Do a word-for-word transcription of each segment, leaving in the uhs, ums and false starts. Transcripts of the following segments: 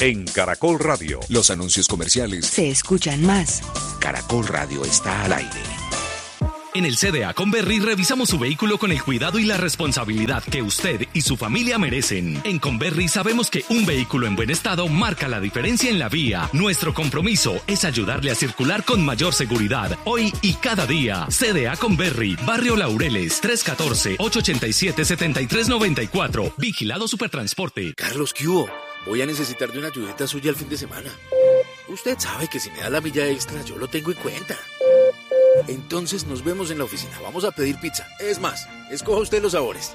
En Caracol Radio. Los anuncios comerciales se escuchan más. Caracol Radio está al aire. En el C D A Converri revisamos su vehículo con el cuidado y la responsabilidad que usted y su familia merecen. En Converri sabemos que un vehículo en buen estado marca la diferencia en la vía. Nuestro compromiso es ayudarle a circular con mayor seguridad, hoy y cada día. C D A Converri, Barrio Laureles, tres uno cuatro, ocho ocho siete, siete tres nueve cuatro. Vigilado Supertransporte. Carlos, ¿qué hubo? Voy a necesitar de una ayudita suya el fin de semana. Usted sabe que si me da la milla extra, yo lo tengo en cuenta. Entonces nos vemos en la oficina. Vamos a pedir pizza. Es más, escoja usted los sabores.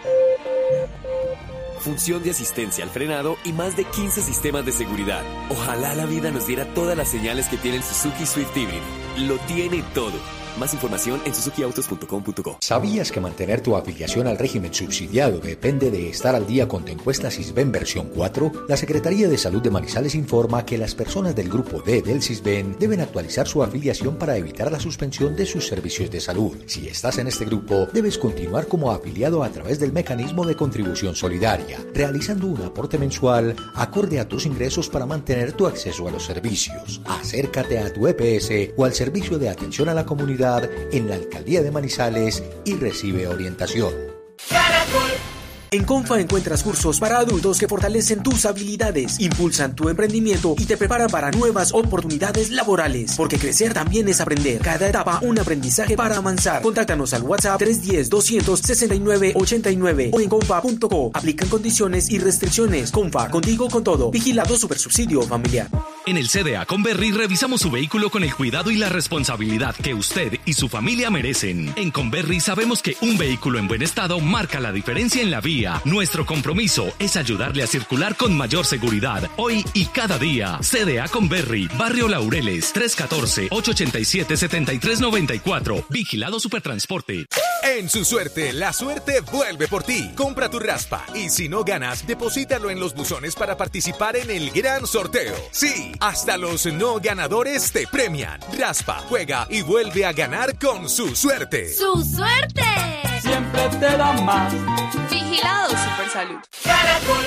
Función de asistencia al frenado y más de quince sistemas de seguridad. Ojalá la vida nos diera todas las señales que tiene el Suzuki Swift Hybrid. Lo tiene todo. Más información en suzuki autos punto com punto co. ¿Sabías que mantener tu afiliación al régimen subsidiado depende de estar al día con tu encuesta Sisbén versión cuatro? La Secretaría de Salud de Manizales informa que las personas del grupo D del Sisbén deben actualizar su afiliación para evitar la suspensión de sus servicios de salud. Si estás en este grupo, debes continuar como afiliado a través del mecanismo de contribución solidaria, realizando un aporte mensual acorde a tus ingresos para mantener tu acceso a los servicios. Acércate a tu E P S o al Servicio de Atención a la Comunidad en la Alcaldía de Manizales y recibe orientación. Caracol. En Confa encuentras cursos para adultos que fortalecen tus habilidades, impulsan tu emprendimiento y te preparan para nuevas oportunidades laborales. Porque crecer también es aprender. Cada etapa un aprendizaje para avanzar. Contáctanos al WhatsApp tres uno cero, dos seis nueve, ocho nueve o en confa punto co. Aplican condiciones y restricciones. Confa, contigo con todo. Vigilado Supersubsidio Familiar. En el C D A Converri revisamos su vehículo con el cuidado y la responsabilidad que usted y su familia merecen. En Converri sabemos que un vehículo en buen estado marca la diferencia en la vía. Nuestro compromiso es ayudarle a circular con mayor seguridad, hoy y cada día. C D A Converri, Barrio Laureles, tres uno cuatro, ocho ocho siete, siete tres nueve cuatro. Vigilado Supertransporte. En Su Suerte, la suerte vuelve por ti. Compra tu raspa y si no ganas, deposítalo en los buzones para participar en el gran sorteo. Sí, hasta los no ganadores te premian. Raspa, juega y vuelve a ganar con Su Suerte. ¡Su Suerte! Siempre te da más. Vigilado Supersalud. Caracol.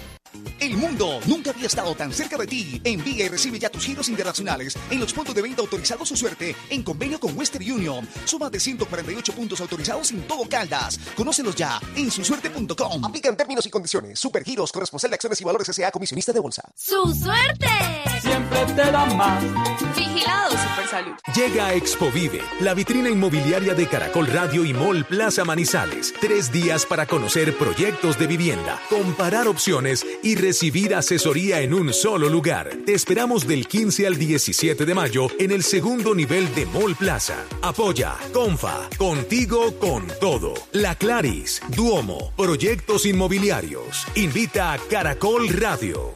El mundo nunca había estado tan cerca de ti. Envía y recibe ya tus giros internacionales en los puntos de venta autorizados Su Suerte en convenio con Western Union. Suma de ciento cuarenta y ocho puntos autorizados en todo Caldas. Conócelos ya en su suerte punto com. Aplica en términos y condiciones. Supergiros, corresponsal de acciones y valores S A, comisionista de bolsa. ¡Su Suerte! Siempre te da más. Vigilado Supersalud. Llega a Expovive, la vitrina inmobiliaria de Caracol Radio y Mall Plaza Manizales. Tres días para conocer proyectos de vivienda, comparar opciones y recibir asesoría en un solo lugar. Te esperamos del quince al diecisiete de mayo en el segundo nivel de Mall Plaza. Apoya Confa, contigo con todo. La Claris, Duomo, Proyectos Inmobiliarios. Invita a Caracol Radio.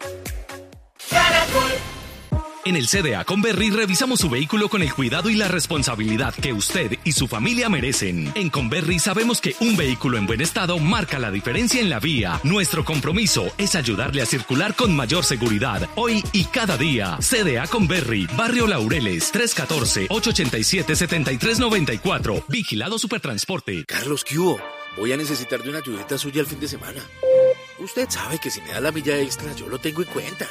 Caracol. En el C D A Converri revisamos su vehículo con el cuidado y la responsabilidad que usted y su familia merecen. En Converri sabemos que un vehículo en buen estado marca la diferencia en la vía. Nuestro compromiso es ayudarle a circular con mayor seguridad, hoy y cada día. C D A Converri, Barrio Laureles, tres uno cuatro, ocho ocho siete, siete tres nueve cuatro. Vigilado Supertransporte. Carlos, ¿qué hubo? Voy a necesitar de una ayudita suya el fin de semana. Usted sabe que si me da la milla extra, yo lo tengo en cuenta.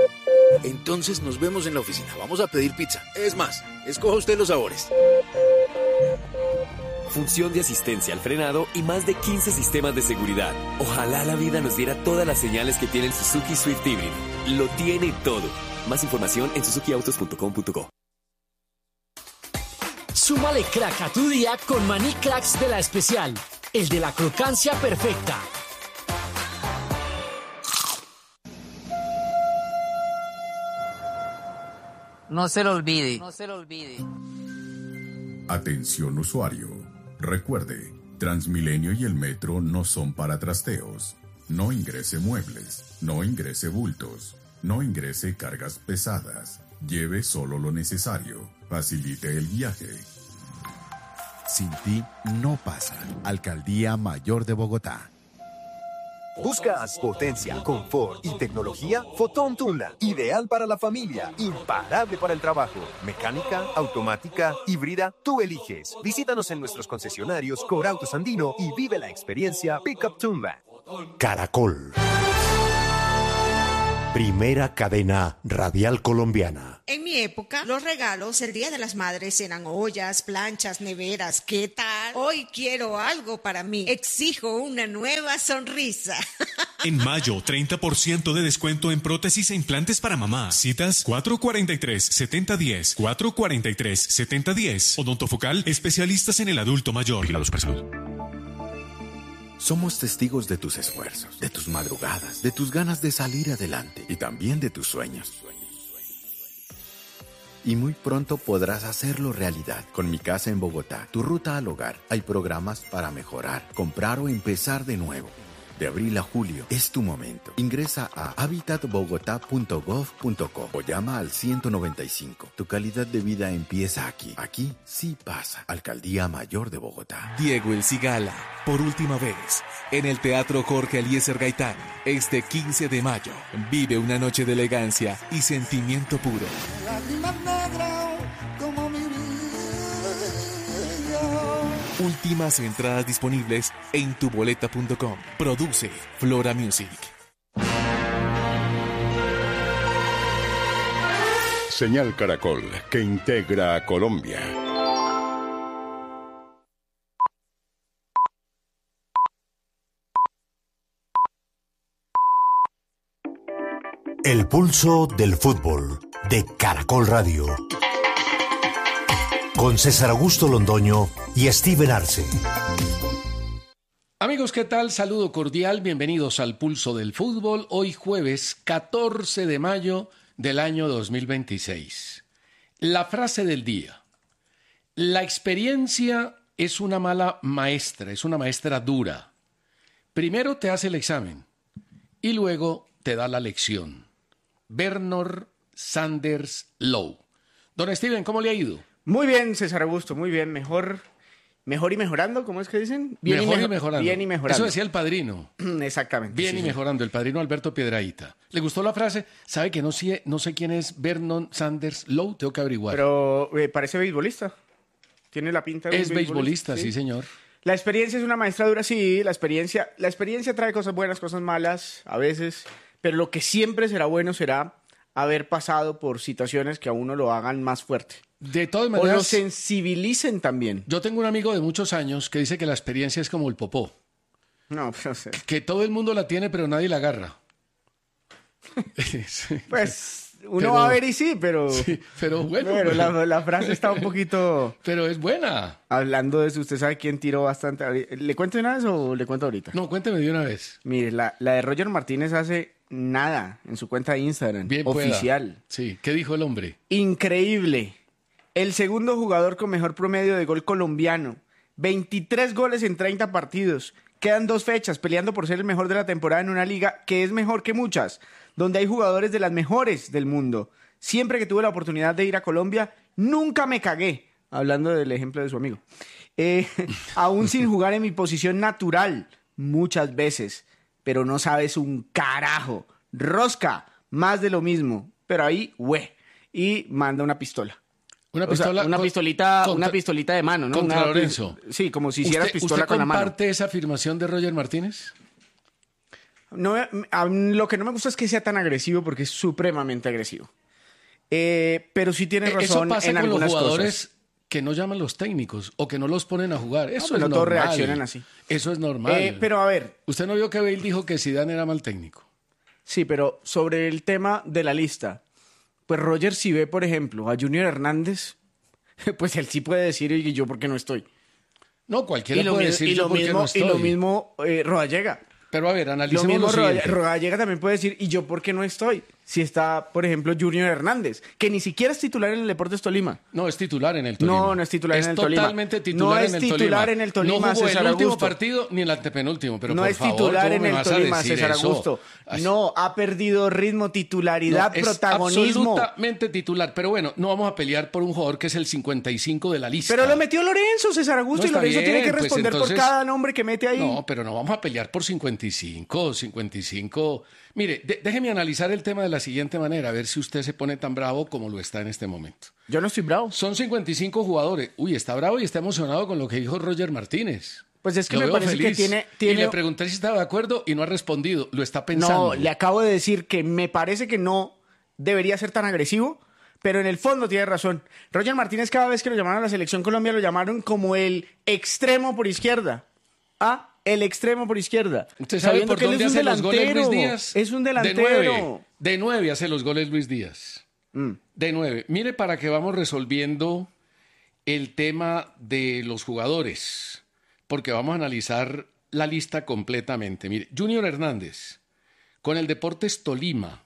Entonces nos vemos en la oficina. Vamos a pedir pizza. Es más, escoja usted los sabores. Función de asistencia al frenado y más de quince sistemas de seguridad. Ojalá la vida nos diera todas las señales que tiene el Suzuki Swift Hybrid. Lo tiene todo. Más información en suzuki autos punto com punto co. Súmale crack a tu día con Maní Cracks de La Especial. El de la crocancia perfecta. No se lo olvide. No se lo olvide. Atención usuario. Recuerde, Transmilenio y el metro no son para trasteos. No ingrese muebles, no ingrese bultos, no ingrese cargas pesadas. Lleve solo lo necesario. Facilite el viaje. Sin ti no pasa. Alcaldía Mayor de Bogotá. ¿Buscas potencia, confort y tecnología? Fotón Tundra, ideal para la familia, imparable para el trabajo. Mecánica, automática, híbrida, tú eliges. Visítanos en nuestros concesionarios Corautos Andino y vive la experiencia Pickup Tundra. Caracol. Primera cadena radial colombiana. En mi época, los regalos el Día de las Madres eran ollas, planchas, neveras. ¿Qué tal? Hoy quiero algo para mí. Exijo una nueva sonrisa. En mayo, treinta por ciento de descuento en prótesis e implantes para mamá. Citas cuatro cuatro tres, siete cero uno cero, cuatro cuatro tres, siete cero uno cero. Odontofocal, especialistas en el adulto mayor. Vigilados por salud. Somos testigos de tus esfuerzos, de tus madrugadas, de tus ganas de salir adelante y también de tus sueños. Y muy pronto podrás hacerlo realidad. Con Mi Casa en Bogotá, tu ruta al hogar. Hay programas para mejorar, comprar o empezar de nuevo. De abril a julio es tu momento. Ingresa a habitat bogotá punto gov punto co o llama al ciento noventa y cinco. Tu calidad de vida empieza aquí. Aquí sí pasa. Alcaldía Mayor de Bogotá. Diego El Cigala, por última vez, en el Teatro Jorge Eliezer Gaitán, este quince de mayo. Vive una noche de elegancia y sentimiento puro. Lágrimas negras como mi vida. Últimas entradas disponibles en tuboleta punto com. Produce Flora Music. Señal Caracol, que integra a Colombia. El pulso del fútbol de Caracol Radio. Con César Augusto Londoño y Steven Arce. Amigos, ¿qué tal? Saludo cordial, bienvenidos al Pulso del Fútbol. Hoy jueves catorce de mayo del año dos mil veintiséis. La frase del día. La experiencia es una mala maestra, es una maestra dura. Primero te hace el examen y luego te da la lección. Bernard Sanders Lowe. Don Steven, ¿cómo le ha ido? Muy bien, César Augusto, muy bien. Mejor, mejor y mejorando, ¿cómo es que dicen? Bien mejor y, mejo- y mejorando. Bien y mejorando. Eso decía el padrino. Exactamente. Bien sí, y sí. mejorando, el padrino Alberto Piedrahíta. ¿Le gustó la frase? ¿Sabe que no sé, no sé quién es Vernon Sanders Lowe? Tengo que averiguar. Pero eh, parece beisbolista. Tiene la pinta de un es beisbolista, sí. sí, señor. La experiencia es una maestra dura, sí. La experiencia, la experiencia trae cosas buenas, cosas malas, a veces. Pero lo que siempre será bueno será haber pasado por situaciones que a uno lo hagan más fuerte. De todas maneras, o lo sensibilicen también. Yo tengo un amigo de muchos años que dice que la experiencia es como el popó. No, pues, o sea, que todo el mundo la tiene, pero nadie la agarra. sí. Pues uno pero, va a ver y sí, pero... Sí, pero bueno. Pero la, la frase está un poquito... Pero es buena. Hablando de eso, ¿usted sabe quién tiró bastante? ¿Le cuento de una vez o le cuento ahorita? No, cuénteme de una vez. Mire, la, la de Roger Martínez hace nada en su cuenta de Instagram. Bien oficial. Pueda. Sí, ¿qué dijo el hombre? Increíble. El segundo jugador con mejor promedio de gol colombiano. veintitrés goles en treinta partidos. Quedan dos fechas peleando por ser el mejor de la temporada en una liga que es mejor que muchas, donde hay jugadores de las mejores del mundo. Siempre que tuve la oportunidad de ir a Colombia, nunca me cagué. Hablando del ejemplo de su amigo. Eh, aún sin jugar en mi posición natural, muchas veces. Pero no sabes un carajo. Rosca, más de lo mismo. Pero ahí, güey. Y manda una pistola. Una pistola, o sea, una con, pistolita, contra, una pistolita de mano, ¿no? Contra una, Lorenzo. Sí, como si hicieras ¿Usted, pistola ¿usted con la mano. ¿Usted comparte esa afirmación de Roger Martínez? No, a, lo que no me gusta es que sea tan agresivo porque es supremamente agresivo. Eh, pero sí tiene razón Eso pasa en con algunas los jugadores cosas. Que no llaman los técnicos o que no los ponen a jugar. Eso no, es no normal. todos reaccionan así. Eso es normal. Eh, pero a ver. ¿Usted no vio que Bale dijo que Zidane era mal técnico? Sí, pero sobre el tema de la lista, pues Roger si ve, por ejemplo, a Junior Hernández, pues él sí puede decir, y yo por qué no estoy. No, cualquiera y lo puede mi- decir y yo lo por qué mismo, no estoy. Y lo mismo eh, Rodallega. Pero a ver, Lo analicemos mismo lo Rodallega, siguiente. Rodallega también puede decir, ¿y yo por qué no estoy? Si está, por ejemplo, Junior Hernández, que ni siquiera es titular en el Deportes Tolima. No, es titular en el Tolima. No, no es titular es en el Tolima. Es totalmente titular no en es el titular Tolima. en el Tolima, No jugó César el último Augusto. partido ni el antepenúltimo, pero no por es favor, titular ¿cómo en me el vas a Tolima, decir César eso? Augusto. Así- No, ha perdido ritmo, titularidad, No, es protagonismo. absolutamente titular. Pero bueno, no vamos a pelear por un jugador que es el cincuenta y cinco de la lista. Pero lo metió Lorenzo, César Augusto, No, y está Lorenzo bien, tiene que pues responder entonces- por cada nombre que mete ahí. No, pero no vamos a pelear por cincuenta y cinco, cincuenta y cinco. Mire, de- déjeme analizar el tema de la siguiente manera, a ver si usted se pone tan bravo como lo está en este momento. Yo no estoy bravo. Son cincuenta y cinco jugadores. Uy, está bravo y está emocionado con lo que dijo Roger Martínez. Pues es que Lo me veo parece feliz. que tiene, tiene... Y le pregunté si estaba de acuerdo y no ha respondido. Lo está pensando. No, le acabo de decir que me parece que no debería ser tan agresivo, pero en el fondo tiene razón. Roger Martínez, cada vez que lo llamaron a la Selección Colombia, lo llamaron como el extremo por izquierda. Ah, el extremo por izquierda. ¿Usted sabe Sabiendo por que él dónde es un hace los goles delantero. Luis Díaz? Es un De delantero. nueve. De nueve hace los goles Luis Díaz. Mm. De nueve. Mire, para que vamos resolviendo el tema de los jugadores, porque vamos a analizar la lista completamente. Mire, Junior Hernández, con el Deportes Tolima.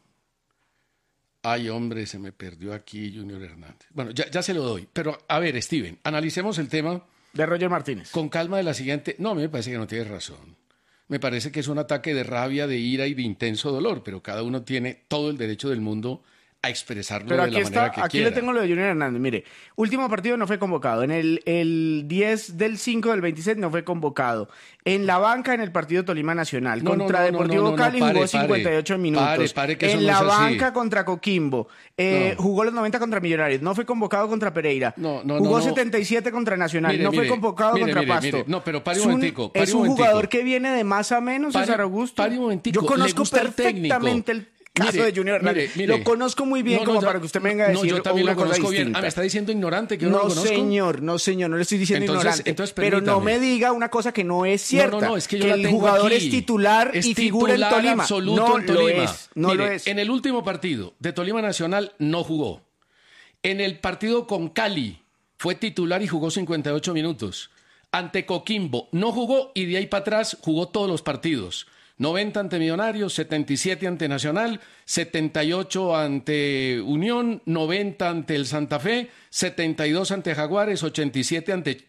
Ay, hombre, se me perdió aquí Junior Hernández. Bueno, ya, ya se lo doy. Pero, a ver, Steven, analicemos el tema de Roger Martínez. Con calma de la siguiente... No, a mí me parece que no tienes razón. Me parece que es un ataque de rabia, de ira y de intenso dolor, pero cada uno tiene todo el derecho del mundo a expresarlo Pero de aquí la está, manera que aquí quiera. le tengo lo de Junior Hernández. Mire, último partido no fue convocado. En el, el diez del cinco del veintiséis no fue convocado. En la banca en el partido Tolima Nacional. No, contra no, no, Deportivo no, no, no, Cali pare, jugó pare. cincuenta y ocho minutos. Pare, pare, que eso en no la es así. banca contra Coquimbo. Eh, No. Jugó los noventa contra Millonarios. No fue convocado contra Pereira. No, no, jugó no, no. setenta y siete contra Nacional. Mire, no mire, fue convocado mire, contra mire, Pasto. mire. No, pero pare un Es un- momentico, pare Es un un momentico. jugador que viene de más a menos, Pare- César Augusto. pare un momentico. Yo ¿Le conozco gusta el técnico? perfectamente el caso Mire, de Junior Hernández. mire, mire. Lo conozco muy bien No, no, como yo- para que usted me venga a decir No, yo también una lo cosa conozco bien. distinta. Ah, me está diciendo ignorante que yo no, No, lo conozco. señor, no, señor, no le estoy diciendo Entonces- ignorante. entonces pero no permítame. me diga una cosa que no es cierta. No, no, no, es que yo la el tengo jugador aquí. es titular Es y figura en titular Tolima. absoluto no en Tolima. lo es, no Mire, lo es. En el último partido de Tolima Nacional no jugó. En el partido con Cali fue titular y jugó cincuenta y ocho minutos. Ante Coquimbo no jugó y de ahí para atrás jugó todos los partidos. noventa ante Millonarios, setenta y siete ante Nacional, setenta y ocho ante Unión, noventa ante el Santa Fe, setenta y dos ante Jaguares, ochenta y siete ante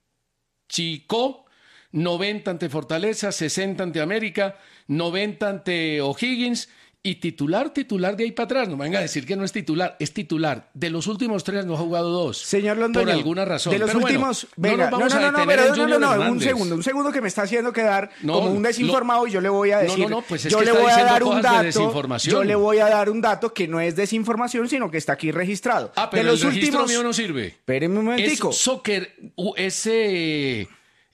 Chico, noventa ante Fortaleza, sesenta ante América, noventa ante O'Higgins y titular, titular de ahí para atrás. No me venga a decir que no es titular, es titular. De los últimos tres no ha jugado dos. Señor Londoño, por alguna razón. de los Pero bueno, últimos, no venga, nos no, vamos no, a no, no, detener pero en no, no, Junior no, un Hernández. segundo, un segundo que me está haciendo quedar No, como un lo- desinformado y yo le voy a No, decir, no, no, pues es yo que le está voy a diciendo dar un cosas de dato, desinformación. yo le voy a dar un dato que no es desinformación, sino que está aquí registrado. Ah, pero de los el registro últimos, mío no sirve. Espérenme un momentico. Es soccer, u- ese,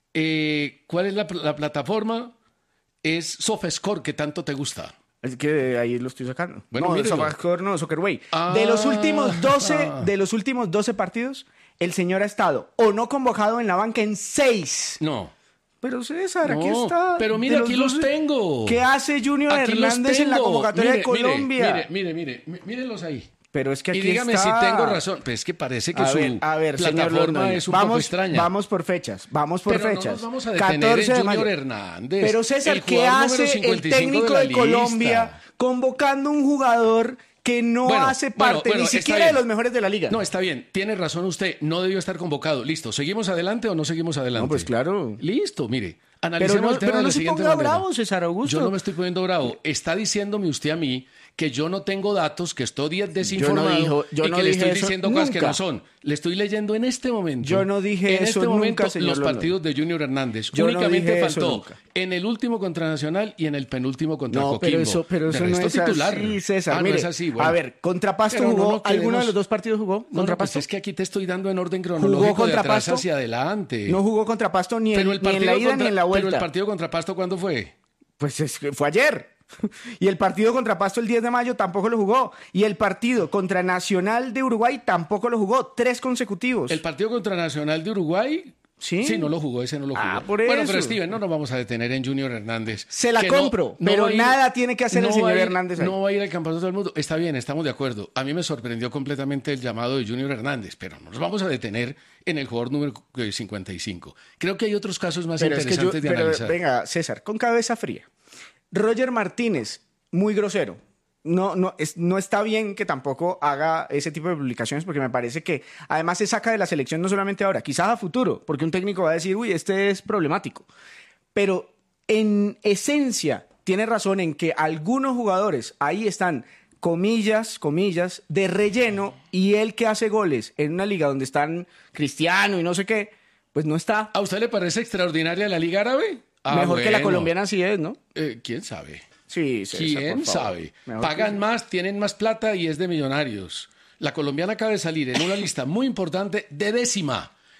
eh, ¿cuál es la, pl- la plataforma? Es SofaScore, que tanto te gusta. Es que ahí lo estoy sacando. Bueno, no, mírelo. SofaScore no, Soccerway. Ah. De los últimos doce, de los últimos doce partidos, el señor ha estado o no convocado en la banca en seis. No. Pero César, aquí No, está. pero De mire, aquí los doce. tengo. ¿Qué hace Junior Aquí los Hernández en la tengo. convocatoria de Mire, mire, Colombia? Mire, mire, mire, mírenlos ahí. Pero es que aquí Y dígame está. si tengo razón. Pues es que parece que a su ver, a ver, señor plataforma Londoño, es un vamos, poco extraña. Vamos por fechas, vamos por Pero no fechas. nos vamos a detener catorce en de Junior mayo. Hernández, Pero César, el ¿qué jugador número hace el cincuenta y cinco técnico de de, la Colombia lista? convocando un jugador que no Bueno, hace bueno, parte bueno, ni está siquiera de bien. los mejores de la liga? No, está bien. Tiene razón usted. No debió estar convocado. Listo. ¿Seguimos adelante o no seguimos adelante? No, pues claro. Listo, mire. Analicemos Pero no, el tema pero de no la se siguiente ponga manera. bravo, César Augusto. Yo no me estoy poniendo bravo. Está diciéndome usted a mí que yo no tengo datos, que estoy desinformado dijo- yo y no que le dije estoy eso diciendo cosas que nunca. no son. Le estoy leyendo en este momento. Yo no dije en eso este momento nunca, señor los Londoño. partidos de Junior Hernández. Yo no Únicamente dije eso faltó nunca. en el último contra Nacional y en el penúltimo contra No, Coquimbo. pero eso, pero De eso no resto, es titular. así, César. Ah, Mire, no es así. Bueno. a ver, contra Pasto Pero no, jugó, no ¿alguno queremos- de los dos partidos jugó? No, ¿Contra no, pues Pasto? es que aquí te estoy dando en orden cronológico ¿Jugó contra de atrás Pasto? hacia adelante. No jugó contra Pasto ni, en, Pero el ni en partido la ida contra- ni en la vuelta. Pero el partido contra Pasto, ¿cuándo fue? Pues es que fue ayer. Y el partido contra Pasto el diez de mayo tampoco lo jugó. Y el partido contra Nacional de Uruguay tampoco lo jugó. Tres consecutivos. El partido contra Nacional de Uruguay. Sí. Sí, no lo jugó, ese no lo jugó. Ah, por Bueno, eso. pero Steven, no nos vamos a detener en Junior Hernández. Se la Que no- compro, no pero va a ir- nada tiene que hacer el no señor va a ir- Hernández ahí. No va a ir al campeonato del mundo. Está bien, estamos de acuerdo. A mí me sorprendió completamente el llamado de Junior Hernández, pero no nos vamos a detener en el jugador número eh, cincuenta y cinco. Creo que hay otros casos más Pero es que yo, interesantes de pero, analizar. venga, César, con cabeza fría. Roger Martínez, muy grosero. No, no, es, no está bien que tampoco haga ese tipo de publicaciones porque me parece que además se saca de la selección no solamente ahora, quizás a futuro, porque un técnico va a decir, uy, este es problemático. Pero en esencia tiene razón en que algunos jugadores ahí están, comillas, comillas, de relleno y él que hace goles en una liga donde están Cristiano y no sé qué, pues no está. ¿A usted le parece extraordinaria la Liga Árabe? Ah, Mejor que la bueno. colombiana sí es, ¿no? Eh, ¿Quién sabe? Sí, César, ¿Quién por favor. sabe? Mejor Pagan que- más, tienen más plata y es de millonarios. La colombiana acaba de salir en una lista muy importante de décima.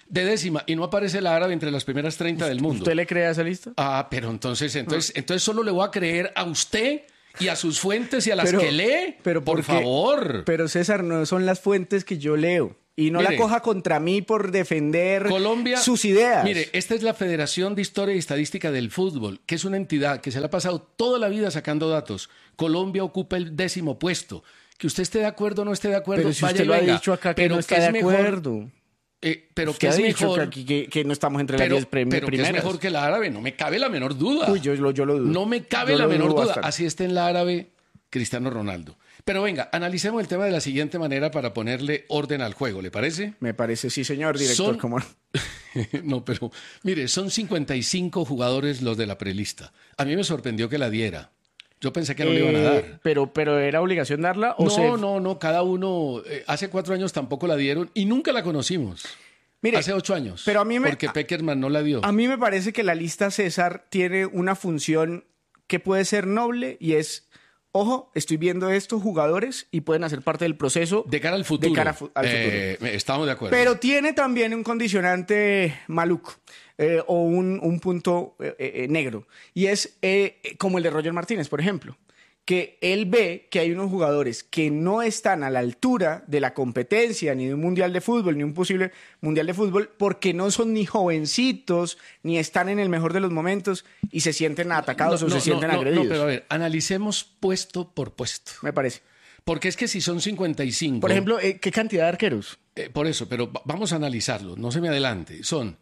de décima y no aparece el árabe entre las primeras treinta del mundo. ¿Usted le cree a esa lista? Ah, pero entonces, entonces, entonces solo le voy a creer a usted y a sus fuentes y a las pero, que lee. Pero por porque, favor. Pero César, no son las fuentes que yo leo. Y no Mire, la coja contra mí por defender Colombia, sus ideas. Mire, esta es la Federación de Historia y Estadística del Fútbol, que es una entidad que se le ha pasado toda la vida sacando datos. Colombia ocupa el décimo puesto. Que usted esté de acuerdo o no esté de acuerdo, pero si vaya usted y lo venga. ha dicho acá que pero no está que de es mejor, acuerdo. Eh, pero usted que es ha dicho mejor que, que, que no estamos entre pero, las diez pre pero primeras. que es mejor que el árabe, no me cabe la menor duda. Uy, yo, yo, yo lo dudo. No me cabe yo la menor duda. Bastante. Así está en la árabe Cristiano Ronaldo. Pero venga, analicemos el tema de la siguiente manera para ponerle orden al juego, ¿le parece? Me parece, sí, señor director. Son... ¿Cómo no? No, pero mire, son cincuenta y cinco jugadores los de la prelista. A mí me sorprendió que la diera. Yo pensé que no eh, le iban a dar. Pero, pero ¿era obligación darla? ¿o no, se... no, no. Cada uno, eh, hace cuatro años tampoco la dieron y nunca la conocimos. Mire, hace ocho años. Pero a mí me, porque Peckerman no la dio. A mí me parece que la lista César tiene una función que puede ser noble y es, ojo, estoy viendo estos jugadores y pueden hacer parte del proceso. De cara al futuro. De cara fu- al eh, futuro. Estamos de acuerdo. Pero tiene también un condicionante maluco eh, o un, un punto eh, eh, negro. Y es eh, como el de Roger Martínez, por ejemplo. Que él ve que hay unos jugadores que no están a la altura de la competencia ni de un mundial de fútbol, ni un posible mundial de fútbol, porque no son ni jovencitos, ni están en el mejor de los momentos y se sienten atacados no, o no, se sienten no, agredidos. No, pero a ver, analicemos puesto por puesto. Me parece. Porque es que si son cincuenta y cinco... Por ejemplo, eh, ¿qué cantidad de arqueros? Eh, por eso, pero vamos a analizarlo, no se me adelante. Son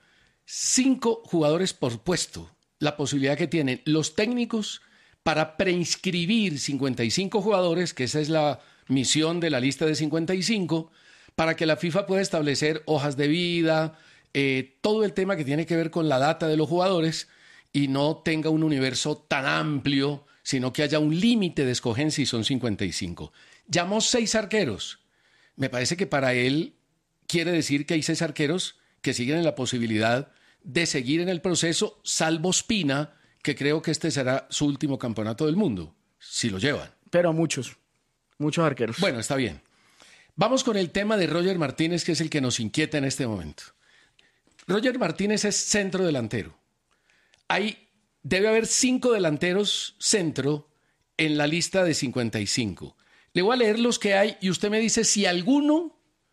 cinco jugadores por puesto, la posibilidad que tienen los técnicos para preinscribir cincuenta y cinco jugadores, que esa es la misión de la lista de cincuenta y cinco, para que la FIFA pueda establecer hojas de vida, eh, todo el tema que tiene que ver con la data de los jugadores y no tenga un universo tan amplio, sino que haya un límite de escogencia y son cincuenta y cinco. Llamó seis arqueros. Me parece que para él quiere decir que hay seis arqueros que siguen en la posibilidad de seguir en el proceso, salvo Ospina, que creo que este será su último campeonato del mundo, si lo llevan. Pero muchos, muchos arqueros. Bueno, está bien. Vamos con el tema de Roger Martínez, que es el que nos inquieta en este momento. Roger Martínez es centro delantero. Hay, debe haber cinco delanteros centro en la lista de cincuenta y cinco. Le voy a leer los que hay y usted me dice si alguno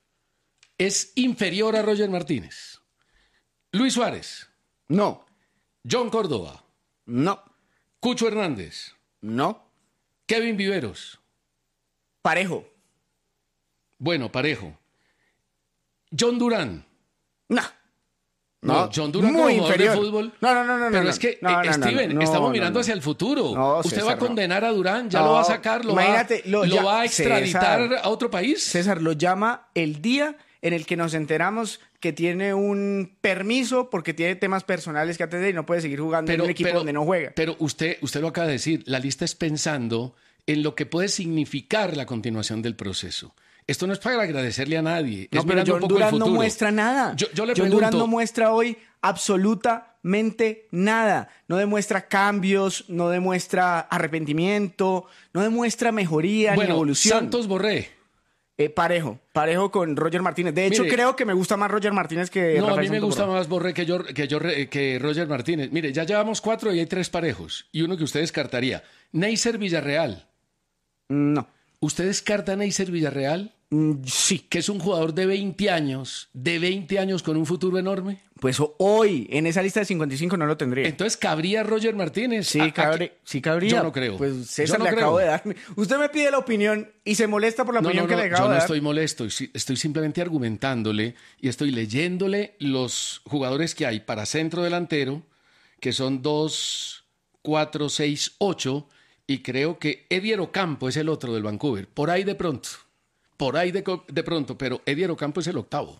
es inferior a Roger Martínez. Luis Suárez. No. John Córdoba. No. Cucho Hernández. No. Kevin Viveros. Parejo. Bueno, parejo. John Durán. No. No, No, John Durán muy como jugador inferior. de fútbol. No, no, no, no. Pero no, es que, no, eh, no, Steven, no, no, estamos no, mirando no. hacia el futuro. No, ¿Usted César, va a condenar a Durán? ¿Ya no. lo va a sacar? ¿Lo, Imagínate, va, lo, lo ya- va a extraditar César, a otro país? César, lo llama el día en el que nos enteramos que tiene un permiso porque tiene temas personales que atender y no puede seguir jugando en un equipo donde no juega. Pero usted, usted lo acaba de decir, la lista es pensando en lo que puede significar la continuación del proceso. Esto no es para agradecerle a nadie. No, es pero mirando John un poco el Durán no futuro. muestra nada. Yo, yo le John pregunto, Durán no muestra hoy absolutamente nada. No demuestra cambios, no demuestra arrepentimiento, no demuestra mejoría bueno, ni evolución. Santos Borré. Eh, parejo, parejo con Roger Martínez. De hecho, Mire, creo que me gusta más Roger Martínez que No, Rafael a mí me Santos gusta Borré. más Borré que, yo, que, yo, que Roger Martínez. Mire, ya llevamos cuatro y hay tres parejos. Y uno que usted descartaría. Neisser Villarreal. No. ¿Usted descarta a Neisser Villarreal? Mm, sí. Que es un jugador de veinte años, de veinte años con un futuro enorme. Pues hoy, en esa lista de cincuenta y cinco no lo tendría. Entonces, ¿cabría Roger Martínez? Sí, ¿A- a cabrí- qué? sí cabría. Yo no creo. Pues César Yo no le creo. acabo de dar. Usted me pide la opinión y se molesta por la No, opinión no, que no, le yo acabo no de dar. estoy molesto, sí, estoy simplemente argumentándole y estoy leyéndole los jugadores que hay para centro delantero, que son dos, cuatro, seis, ocho, y creo que Edier Ocampo es el otro del Vancouver, por ahí de pronto, por ahí de, co- de pronto, pero Edier Ocampo es el octavo.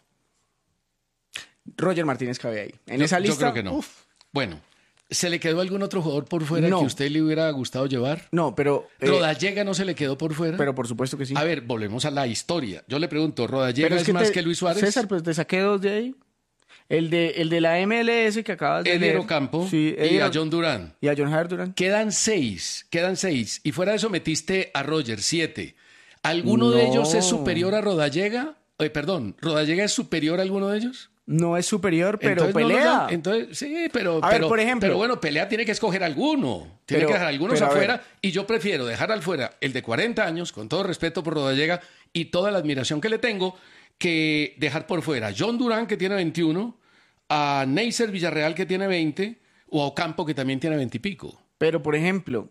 Roger Martínez cabe ahí. En Yo- esa yo lista. creo que no. uf. Bueno, ¿se le quedó algún otro jugador por fuera No. que a usted le hubiera gustado llevar? No, pero. eh, ¿Rodallega no se le quedó por fuera? pero por supuesto que sí. A ver, volvemos a la historia. Yo le pregunto, ¿Rodallega Pero es, más te- que Luis Suárez? César, pues te saqué dos de ahí. El de, el de la M L S que acabas de Edier leer. Ocampo Sí, y Edier- a John Durán. Y a John Javier Durán. Quedan seis, quedan seis. Y fuera de eso metiste a Roger, siete. ¿Alguno de No. ellos es superior a Rodallega? Eh, perdón, ¿Rodallega es superior a alguno de ellos? No es superior, pero Entonces, no, pelea. no, no. Entonces, sí, pero, A ver, pero, por ejemplo. pero bueno, pelea tiene que escoger alguno. Tiene Pero- que dejar algunos pero a afuera. ver. Y yo prefiero dejar al fuera el de cuarenta años, con todo respeto por Rodallega y toda la admiración que le tengo, que dejar por fuera a John Durán, que tiene veintiuno, a Neisser Villarreal, que tiene veinte, o a Ocampo, que también tiene veinte y pico. Pero, por ejemplo,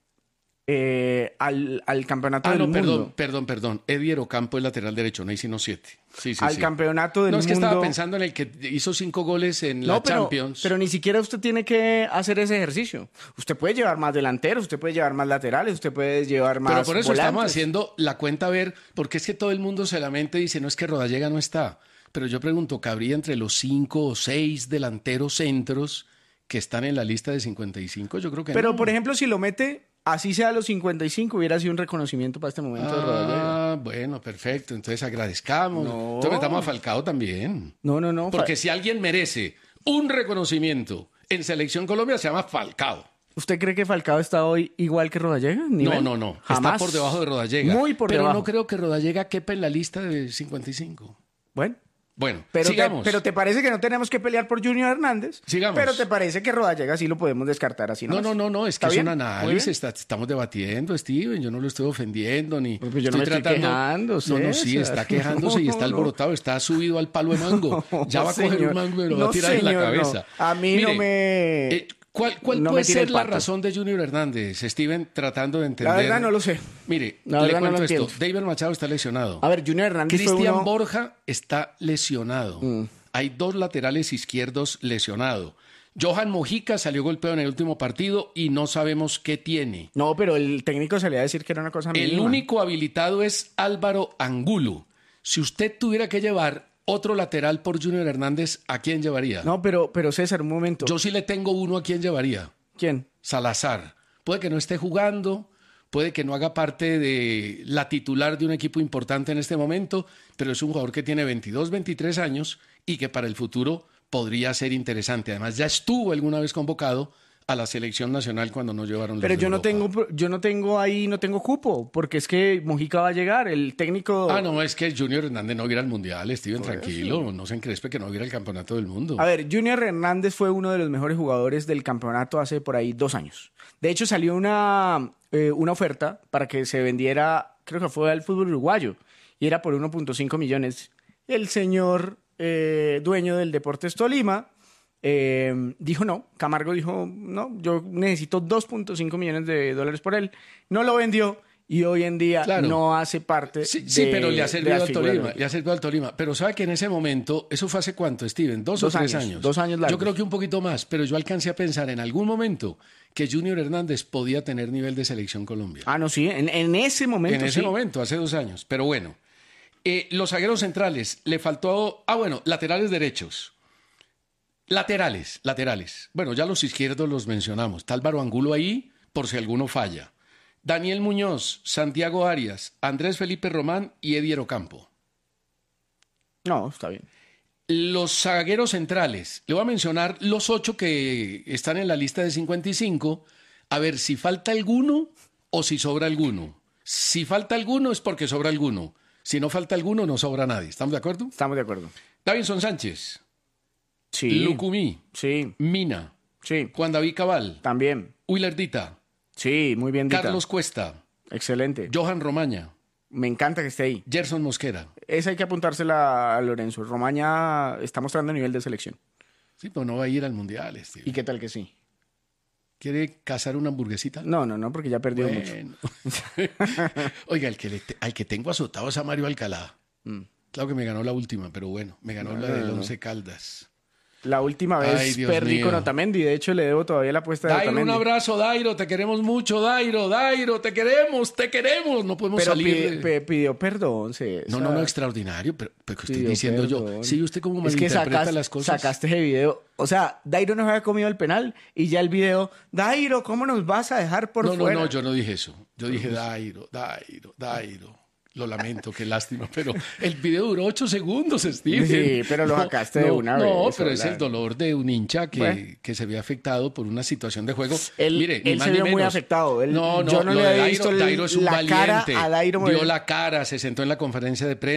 eh, al, al campeonato Ah, del no, mundo. perdón, perdón, perdón. Edier Ocampo es lateral derecho, Neisser no siete. Sí, sí, al sí. campeonato del No, es que mundo. estaba pensando en el que hizo cinco goles en No, la pero, Champions. pero ni siquiera usted tiene que hacer ese ejercicio. Usted puede llevar más delanteros, usted puede llevar más laterales, usted puede llevar más Pero por eso volantes. estamos haciendo la cuenta a ver, porque es que todo el mundo se lamenta y dice, no es que Rodallega no está. Pero yo pregunto, ¿cabría entre los cinco o seis delanteros centros que están en la lista de cincuenta y cinco? Yo creo que Pero, no. por ejemplo, si lo mete, así sea a los cincuenta y cinco, hubiera sido un reconocimiento para este momento de Rodallega. Ah, bueno, perfecto. Entonces agradezcamos. No. Entonces metamos a Falcao también. No, no, no. Porque Fa- si alguien merece un reconocimiento en Selección Colombia, se llama Falcao. ¿Usted cree que Falcao está hoy igual que Rodallega? No, ¿Nivel? no, no. Jamás. Está por debajo de Rodallega. Muy por Pero debajo. no creo que Rodallega quepa en la lista de cincuenta y cinco. Bueno. Bueno, Pero te, sigamos. pero te parece que no tenemos que pelear por Junior Hernández. Sigamos. Pero te parece que Rodallega sí lo podemos descartar así, ¿no? No, no, no, no, es que ¿Está es bien? un Muy análisis, bien. está- estamos debatiendo, Steven, yo no lo estoy ofendiendo ni Pues yo no me estoy quejando, No, no, sí, César. está quejándose y está No, no. alborotado, está subido al palo de mango. Ya va a coger señor. un mango y lo va a No, tirar en la señor, no. cabeza. A mí no me- eh, ¿Cuál, cuál no me puede tire ser el la pato. razón de Junior Hernández, Steven, tratando de entender? La verdad no lo sé. Mire, La le verdad no cuento lo esto. entiendo. David Machado está lesionado. A ver, Junior Hernández fue Cristian uno- Borja está lesionado. Mm. Hay dos laterales izquierdos lesionados. Johan Mojica salió golpeado en el último partido y no sabemos qué tiene. No, pero el técnico salía a decir que era una cosa El mínima. único habilitado es Álvaro Angulo. Si usted tuviera que llevar otro lateral por Junior Hernández, ¿a quién llevaría? No, pero, pero César, un momento. Yo sí le tengo uno a quién llevaría. ¿Quién? Salazar. Puede que no esté jugando, puede que no haga parte de la titular de un equipo importante en este momento, pero es un jugador que tiene veintidós, veintitrés años y que para el futuro podría ser interesante. Además, ya estuvo alguna vez convocado a la selección nacional cuando no llevaron los Pero de yo no Europa. tengo, pro- yo no tengo ahí, no tengo cupo, porque es que Mojica va a llegar, el técnico. Ah, no, es que Junior Hernández no va a ir al Mundial, Steven, tranquilo, no se encrespe que no va a ir al Campeonato del Mundo. A ver, Junior Hernández fue uno de los mejores jugadores del campeonato hace por ahí dos años. De hecho, salió una, eh, una oferta para que se vendiera, creo que fue al fútbol uruguayo, y era por uno punto cinco millones. El señor eh, dueño del Deportes Tolima eh, dijo no. Camargo dijo, no, yo necesito dos punto cinco millones de dólares por él. No lo vendió. Y hoy en día Claro. no hace parte Sí, de, sí, pero le ha de servido las al figuras. Tolima, le ha servido al Tolima. Pero sabe que en ese momento, ¿eso fue hace cuánto, Steven? ¿Dos, Dos o tres años, años? dos años largos. Yo creo que un poquito más, pero yo alcancé a pensar en algún momento que Junior Hernández podía tener nivel de selección Colombia. Ah, no, sí, en, en ese momento En ese sí. momento, hace dos años. Pero bueno, eh, los zagueros centrales, le faltó... Ah, bueno, laterales derechos. Laterales, laterales. Bueno, ya los izquierdos los mencionamos. Está Álvaro Angulo ahí, por si alguno falla. Daniel Muñoz, Santiago Arias, Andrés Felipe Román y Edier Ocampo. No, está bien. Los zagueros centrales, le voy a mencionar los ocho que están en la lista de cincuenta y cinco, a ver si falta alguno o si sobra alguno. Si falta alguno es porque sobra alguno. Si no falta alguno, no sobra nadie. ¿Estamos de acuerdo? Estamos de acuerdo. Davinson Sánchez, Sí. Lucumí, Sí. Mina, Sí. Juan David Cabal, También. Willerdita, Sí, muy bien dita. Carlos Cuesta, Excelente. Johan Romaña, Me encanta que esté ahí. Gerson Mosquera. Esa hay que apuntársela a Lorenzo. Romaña está mostrando nivel de selección. Sí, pero no va a ir al Mundial, este. ¿Y qué tal que sí? ¿Quiere cazar una hamburguesita? No, no, no, porque ya perdió mucho. Bueno. Oiga, el que, le te- al que tengo azotado es a Mario Alcalá. Mm. Claro que me ganó la última, pero bueno, me ganó No, la no, del no. Once Caldas. La última vez Ay, Dios perdí mío. con Otamendi. De hecho, le debo todavía la apuesta de Dairo, un Otamendi. abrazo, Dairo, te queremos mucho, Dairo, Dairo, te queremos, te queremos. No podemos Pero salir. pide- de- pe- pidió perdón, César. No, no, no, extraordinario, pero, pero que estoy Pidió diciendo yo. perdón. Sí, usted cómo Es que malinterpreta sacas- las cosas. sacaste ese video. O sea, Dairo nos había comido el penal y ya el video, Dairo, ¿cómo nos vas a dejar por no, fuera? no, no, yo no dije eso. Yo dije Dairo, Dairo, Dairo. Lo lamento, qué lástima, pero el video duró ocho segundos, Steve. Sí, pero lo sacaste de una No, vez, pero es hola. el dolor de un hincha que, Bueno. que se ve afectado por una situación de juego. Él, Mire, ni él más se ni vio muy menos. afectado. Él- no, no, yo no lo le de había Dairo- visto el- Dairo es un la cara valiente. a Dairo Dio Moreno. la cara, se sentó en la conferencia de prensa.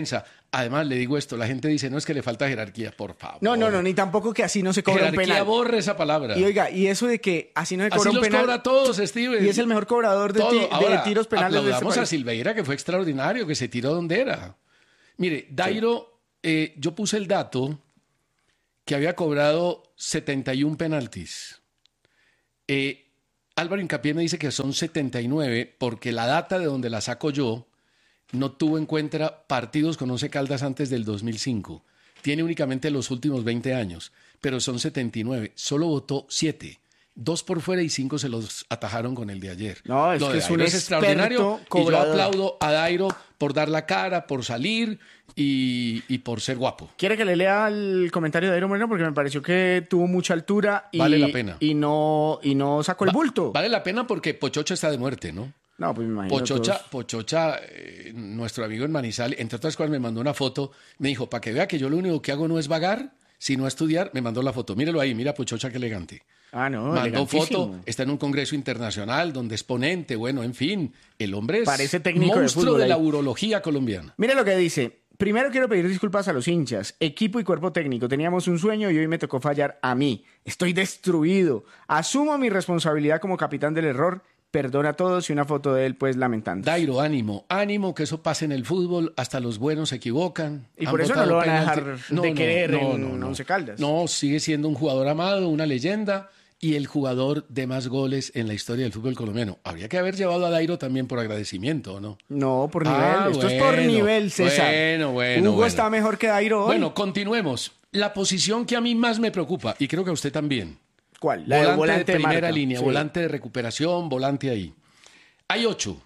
Además, le digo esto, la gente dice, no, es que le falta jerarquía, por favor. No, no, no, ni tampoco que así no se cobra jerarquía, un penal. borre esa palabra. Y oiga, y eso de que así no se cobra así un los penal. cobra a todos, Steven. Y es el mejor cobrador de, ti, de Ahora, tiros penales de este aplaudamos a país. Silveira, que fue extraordinario, que se tiró donde era. Mire, Dairo, sí. eh, yo puse el dato que había cobrado setenta y uno penaltis. Eh, Álvaro Hincapié me dice que son setenta y nueve porque la data de donde la saco yo no tuvo en cuenta partidos con Once Caldas antes del dos mil cinco. Tiene únicamente los últimos veinte años, pero son setenta y nueve. Solo votó siete. Dos por fuera y cinco se los atajaron con el de ayer. No, es Lo que de es un Dairo es extraordinario. experto Y yo cobrador. aplaudo a Dairo por dar la cara, por salir y, y por ser guapo. ¿Quiere que le lea el comentario de Dairo Moreno? Porque me pareció que tuvo mucha altura y, Vale la pena. y, no, y no sacó el bulto. Vale la pena porque Pochocha está de muerte, ¿no? No, pues me imagino. Pochocha, todos. Pochocha eh, nuestro amigo en Manizales, entre otras cosas me mandó una foto, me dijo, para que vea que yo lo único que hago no es vagar, sino estudiar, me mandó la foto. Mírelo ahí, mira Pochocha qué elegante. Ah, no, Mandó elegantísimo. foto, está en un congreso internacional donde es ponente, bueno, en fin, el hombre es Parece técnico de monstruo fútbol de la ahí. urología colombiana. Mire lo que dice. Primero quiero pedir disculpas a los hinchas, equipo y cuerpo técnico. Teníamos un sueño y hoy me tocó fallar a mí. Estoy destruido. Asumo mi responsabilidad como capitán del error. Perdona a todos y una foto de él, pues, lamentando. Dairo, ánimo, ánimo, que eso pasa en el fútbol, hasta los buenos se equivocan. Y Han por eso no votado lo van a penalti. dejar No, de no, querer no, en no, no. Once Caldas. No, sigue siendo un jugador amado, una leyenda y el jugador de más goles en la historia del fútbol colombiano. Habría que haber llevado a Dairo también por agradecimiento, ¿o no? No, por nivel. Ah, Esto es por bueno, nivel, César. Bueno, bueno, Hugo bueno. está mejor que Dairo hoy. Bueno, continuemos. La posición que a mí más me preocupa, y creo que a usted también. ¿Cuál? La volante, de volante de de primera marca. línea, Sí. volante de recuperación, volante ahí. Hay ocho.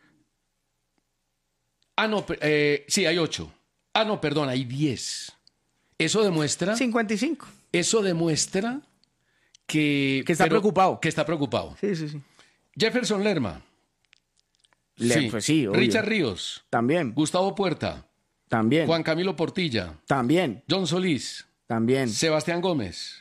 Ah, no, per- eh, sí, hay ocho. Ah, no, perdón, hay diez. Eso demuestra... cincuenta y cinco. Eso demuestra que... Que está pero- preocupado. Que está preocupado. Sí, sí, sí. Jefferson Lerma. Le- pues sí, obvio. Richard Ríos. También. Gustavo Puerta. También. Juan Camilo Portilla. También. John Solís. También. Sebastián Gómez.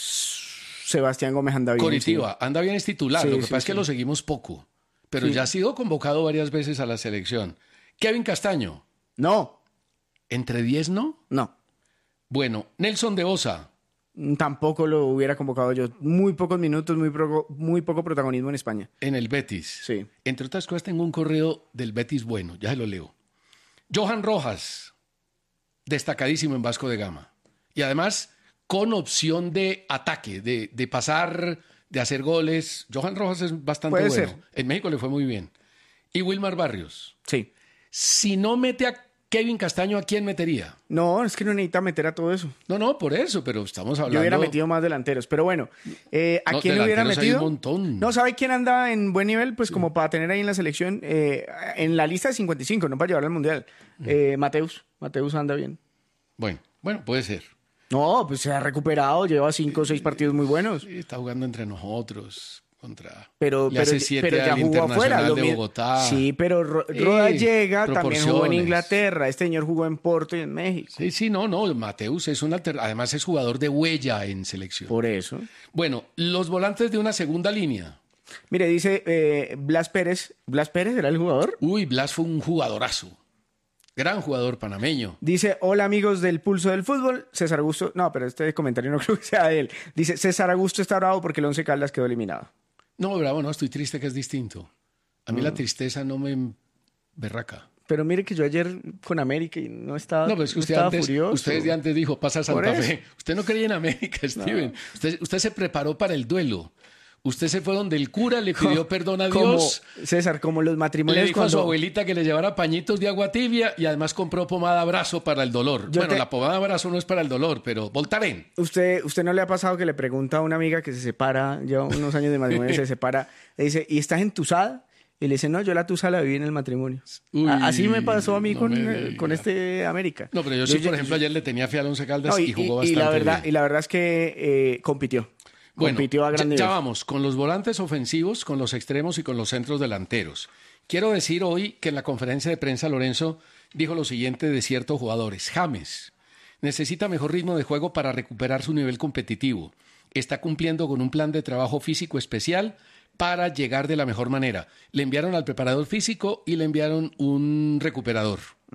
Sebastián Gómez anda bien. Coritiba. Anda bien, es titular. Sí, Lo que sí, pasa es que sí. lo seguimos poco. Pero Sí. ya ha sido convocado varias veces a la selección. Kevin Castaño. No. ¿Entre diez no? No. Bueno, Nelson de Osa. Tampoco lo hubiera convocado yo. Muy pocos minutos, muy, pro- muy poco protagonismo en España. En el Betis. Sí. Entre otras cosas, tengo un correo del Betis bueno, ya se lo leo. Johan Rojas, destacadísimo en Vasco de Gama. Y además, con opción de ataque, de, de pasar, de hacer goles. Johan Rojas es bastante Puede bueno. ser. En México le fue muy bien. Y Wilmar Barrios. Sí. Si no mete a Kevin Castaño, ¿a quién metería? No, es que no necesita meter a todo eso. No, no, por eso, pero estamos hablando... Yo hubiera metido más delanteros. Pero bueno, eh, ¿a No, quién hubiera delanteros hay metido? un montón. No, ¿sabe quién anda en buen nivel? Pues como para tener ahí en la selección, eh, en la lista de cincuenta y cinco, no para llevarlo al Mundial. Eh, Mateus. Mateus anda bien. Bueno, bueno, puede ser. No, pues se ha recuperado, lleva cinco o seis partidos muy buenos. Sí, está jugando entre nosotros contra... Pero, le pero, hace siete pero ya al jugó afuera. Internacional lo de mi- Bogotá. Sí, pero Ro- Sí, Roda llega, también jugó en proporciones. Inglaterra. Este señor jugó en Porto y en México. Sí, sí, no, no, Mateus es un alter... además es jugador de huella en selección. Por eso. Bueno, los volantes de una segunda línea. Mire, dice eh, Blas Pérez. ¿Blas Pérez era el jugador? Uy, Blas fue un jugadorazo. Gran jugador panameño. Dice, hola amigos del Pulso del Fútbol, César Augusto, no, pero este comentario no creo que sea de él. Dice, César Augusto está bravo porque el Once Caldas quedó eliminado. No, bravo, no, estoy triste que es distinto. A mí Mm. la tristeza no me berraca. Pero mire que yo ayer con América y no estaba, No, pero es que no usted estaba antes, furioso. usted desde antes dijo, pasa a Por Santa eso. Fe. Usted no creía en América, Steven. Usted, usted se preparó para el duelo. Usted se fue donde el cura le pidió perdón a Como, Dios. César, como los Le matrimonios dijo a su cuando... abuelita que le llevara pañitos de agua tibia y además compró pomada Abrazo para el dolor. Yo bueno, te- la pomada Abrazo no es para el dolor, pero Voltaren. ¿Usted, ¿Usted no le ha pasado que le pregunta a una amiga que se separa, lleva unos años de matrimonio, se separa, le dice, ¿y estás entusada? Y le dice, no, yo la tusa la viví en el matrimonio. Uy, A- Así me pasó a mí no con, me eh, diga. con este América. No, pero yo sí, por ejemplo, ayer le tenía fe al Once Caldas No, y, jugó bastante y la verdad, bien. Y la verdad es que eh, compitió. Bueno, compitió a gran ya, nivel. ya vamos, con los volantes ofensivos, con los extremos y con los centros delanteros. Quiero decir hoy que en la conferencia de prensa Lorenzo dijo lo siguiente de ciertos jugadores. James necesita mejor ritmo de juego para recuperar su nivel competitivo. Está cumpliendo con un plan de trabajo físico especial para llegar de la mejor manera. Le enviaron al preparador físico y le enviaron un recuperador. Ujú.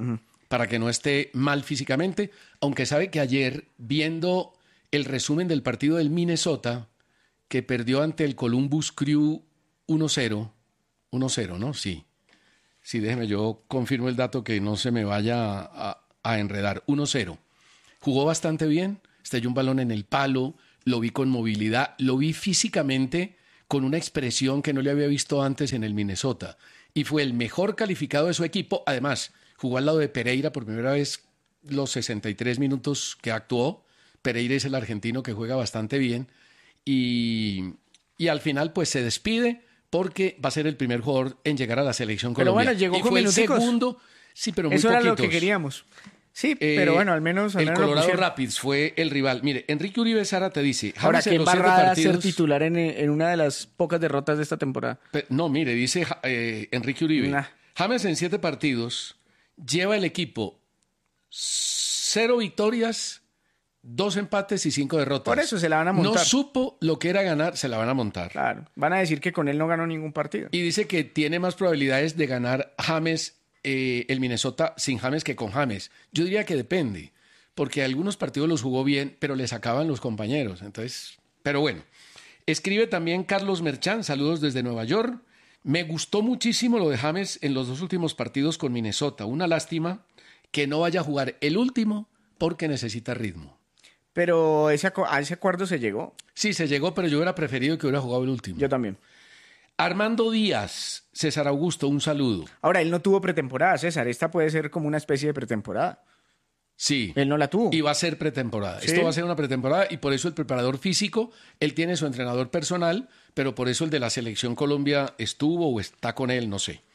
para que no esté mal físicamente, aunque sabe que ayer, viendo el resumen del partido del Minnesota, que perdió ante el Columbus Crew uno cero, uno cero, ¿no? Sí. Sí, déjeme, yo confirmo el dato que no se me vaya a, a enredar. uno cero. Jugó bastante bien, estalló un balón en el palo, lo vi con movilidad, lo vi físicamente con una expresión que no le había visto antes en el Minnesota. Y fue el mejor calificado de su equipo. Además, jugó al lado de Pereira por primera vez los sesenta y tres minutos que actuó. Pereira es el argentino que juega bastante bien. Y, y al final, pues se despide porque va a ser el primer jugador en llegar a la selección colombiana. Pero bueno, llegó y con fue el minuticos. segundo, sí, pero muy Eso poquitos. era lo que queríamos. Sí, Eh, pero bueno, al menos... Al el menos lo Colorado pusieron. Rapids fue el rival. Mire, Enrique Uribe Sara te dice... Ahora, James en qué los siete embarrada ser partidos- titular en, en una de las pocas derrotas de esta temporada. Pe- No, mire, dice ja- eh, Enrique Uribe. Nah. James en siete partidos lleva el equipo cero victorias, dos empates y cinco derrotas. Por eso se la van a montar. No supo lo que era ganar, se la van a montar. Claro, van a decir que con él no ganó ningún partido. Y dice que tiene más probabilidades de ganar James, eh, el Minnesota, sin James que con James. Yo diría que depende, porque algunos partidos los jugó bien, pero le sacaban los compañeros. Entonces, pero bueno. Escribe también Carlos Merchán, saludos desde Nueva York. Me gustó muchísimo lo de James en los dos últimos partidos con Minnesota. Una lástima que no vaya a jugar el último porque necesita ritmo. Pero ese, acu- a ese acuerdo se llegó. Sí, se llegó, pero yo hubiera preferido que hubiera jugado el último. Yo también. Armando Díaz, César Augusto, un saludo. Ahora, él no tuvo pretemporada, César. Esta puede ser como una especie de pretemporada. Sí. Él no la tuvo. Y va a ser pretemporada. Sí. Esto va a ser una pretemporada y por eso el preparador físico, él tiene su entrenador personal, pero por eso el de la Selección Colombia estuvo o está con él, no sé.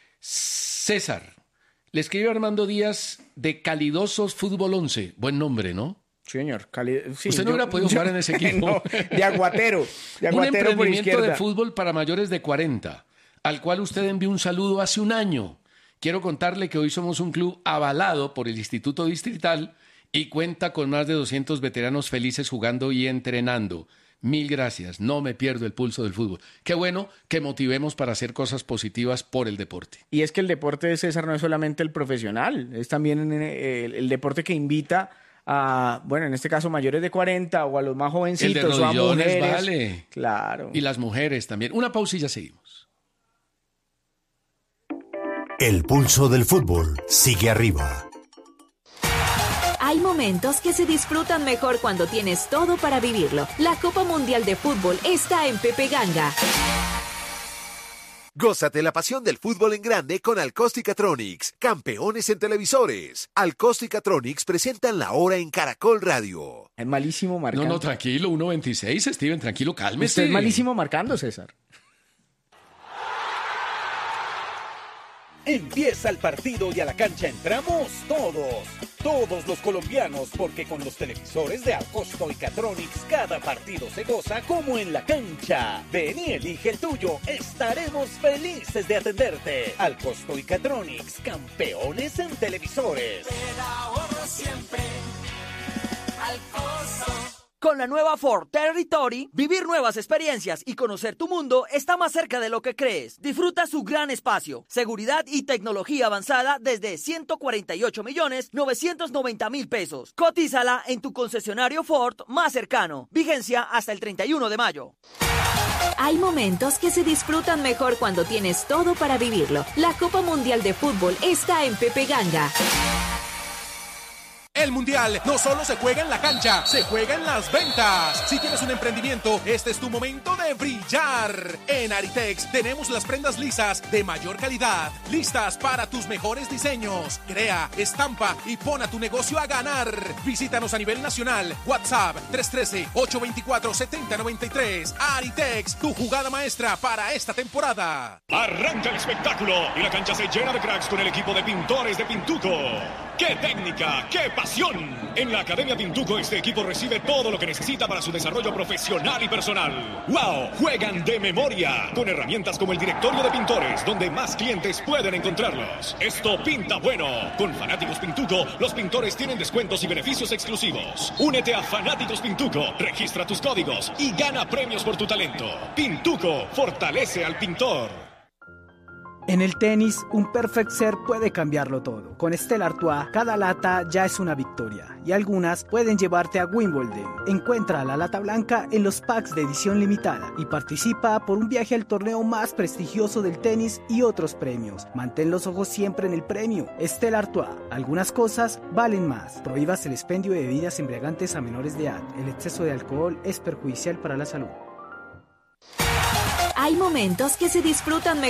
César, le escribe Armando Díaz de Calidosos Fútbol once. Buen nombre, ¿no? Señor, Cali... sí, Usted no yo- hubiera podido yo- jugar en ese equipo. No, de aguatero. De Un aguatero por emprendimiento izquierda. de fútbol para mayores de cuarenta, al cual usted envió un saludo hace un año. Quiero contarle que hoy somos un club avalado por el Instituto Distrital y cuenta con más de doscientos veteranos felices jugando y entrenando. Mil gracias, no me pierdo el pulso del fútbol. Qué bueno que motivemos para hacer cosas positivas por el deporte. Y es que el deporte de César no es solamente el profesional, es también eh, el, el deporte que invita a, bueno, en este caso mayores de cuarenta o a los más El de jovencitos o a rodillones mujeres. vale. Claro. Y las mujeres también. Una pausa y ya seguimos. El pulso del fútbol sigue arriba. Hay momentos que se disfrutan mejor cuando tienes todo para vivirlo. La Copa Mundial de Fútbol está en Pepe Ganga. Gózate la pasión del fútbol en grande con Alcosticatronics, campeones en televisores. Alcosticatronics presentan la hora en Caracol Radio. Es malísimo marcando. No, no, tranquilo, uno veintiséis, Steven, tranquilo, cálmese. Usted es malísimo marcando, César. Empieza el partido y a la cancha entramos todos, todos los colombianos, porque con los televisores de Alcosto y Catronics cada partido se goza como en la cancha. Ven y elige el tuyo, estaremos felices de atenderte. Alcosto y Catronics, campeones en televisores. El ahorro siempre al costo. Con la nueva Ford Territory, vivir nuevas experiencias y conocer tu mundo está más cerca de lo que crees. Disfruta su gran espacio, seguridad y tecnología avanzada desde ciento cuarenta y ocho millones novecientos noventa mil pesos. Cotízala en tu concesionario Ford más cercano. Vigencia hasta el treinta y uno de mayo. Hay momentos que se disfrutan mejor cuando tienes todo para vivirlo. La Copa Mundial de Fútbol está en Pepe Ganga. El Mundial no solo se juega en la cancha, se juega en las ventas. Si tienes un emprendimiento, este es tu momento de brillar. En Aritex tenemos las prendas lisas de mayor calidad, listas para tus mejores diseños. Crea, estampa y pon a tu negocio a ganar. Visítanos a nivel nacional. WhatsApp tres uno tres, ocho dos cuatro, siete cero nueve tres. Aritex, tu jugada maestra para esta temporada. Arranca el espectáculo y la cancha se llena de cracks con el equipo de pintores de Pintuco. ¡Qué técnica! ¡Qué pasión! En la Academia Pintuco este equipo recibe todo lo que necesita para su desarrollo profesional y personal. ¡Wow! Juegan de memoria con herramientas como el directorio de pintores, donde más clientes pueden encontrarlos. Esto pinta bueno. Con Fanáticos Pintuco, los pintores tienen descuentos y beneficios exclusivos. Únete a Fanáticos Pintuco, registra tus códigos y gana premios por tu talento. Pintuco fortalece al pintor. En el tenis, un perfect serve puede cambiarlo todo. Con Stella Artois, cada lata ya es una victoria y algunas pueden llevarte a Wimbledon. Encuentra la lata blanca en los packs de edición limitada y participa por un viaje al torneo más prestigioso del tenis y otros premios. Mantén los ojos siempre en el premio. Stella Artois, algunas cosas valen más. Prohíbas el expendio de bebidas embriagantes a menores de edad. El exceso de alcohol es perjudicial para la salud. Hay momentos que se disfrutan mejor